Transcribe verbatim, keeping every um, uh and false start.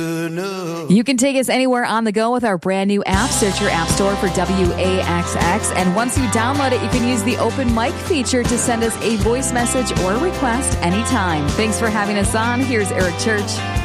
You can take us anywhere on the go with our brand new app. Search your app store for W A X X. And once you download it, you can use the open mic feature to send us a voice message or request anytime. Thanks for having us on. Here's Eric Church.